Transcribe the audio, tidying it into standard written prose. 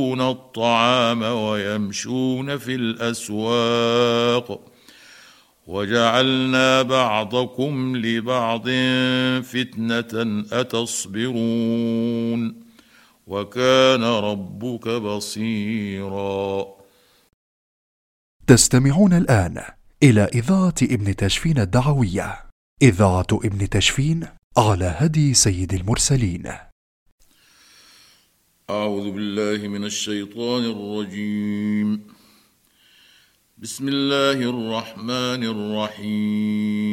الطعام ويمشون في الأسواق وجعلنا بعضكم لبعض فتنة أتصبرون وكان ربك بصيرا. تستمعون الآن إلى إذاعة ابن تشفين الدعوية، إذاعة ابن تشفين على هدي سيد المرسلين. أعوذ بالله من الشيطان الرجيم. بسم الله الرحمن الرحيم.